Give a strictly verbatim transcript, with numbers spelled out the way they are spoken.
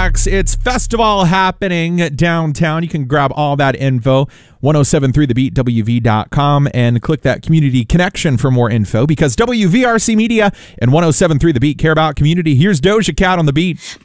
Max. It's festival happening downtown. You can grab all that info, ten seventy-three the beat W V dot com, and click that community connection for more info, because W V R C Media and ten seventy-three The Beat care about community. Here's Doja Cat on the beat.